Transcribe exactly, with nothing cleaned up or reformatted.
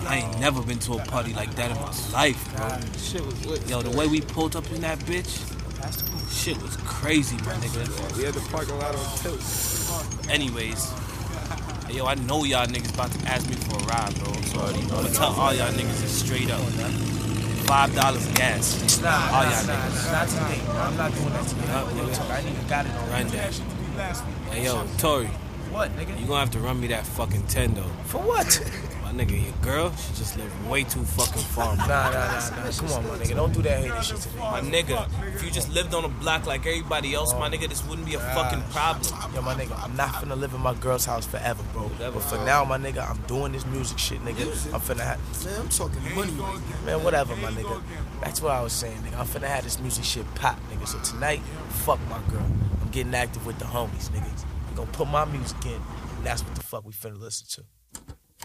I ain't never been to a party like that in my life, bro. Shit was lit. Yo, the way we pulled up in that bitch, shit was crazy, my nigga. We had the parking lot on tilt. Anyways, hey, yo, I know y'all niggas about to ask me for a ride, bro. So I'm gonna tell all y'all niggas it's straight up. Five dollars gas. Nah, all nah, y'all nah, niggas. nah, not today. No, I'm not doing that today. Yup, Real nigga. talk, I ain't even got it on. Run that. Hey, yo, Tori, What, nigga? you gonna have to run me that fucking ten though. For what? My nigga, your girl, she just live way too fucking far. Nah, nah, nah, nah. Come on, my nigga. Don't do that hating shit to me. My nigga, if you just lived on a block like everybody else, my nigga, this wouldn't be a fucking problem. Yo, my nigga, I'm not finna live in my girl's house forever, bro. But for now, my nigga, I'm doing this music shit, nigga. I'm finna have... Man, I'm talking money right now. Man, whatever, my nigga. That's what I was saying, nigga. I'm finna have this music shit pop, nigga. So tonight, fuck my girl. I'm getting active with the homies, nigga. We gonna put my music in, and that's what the fuck we finna listen to.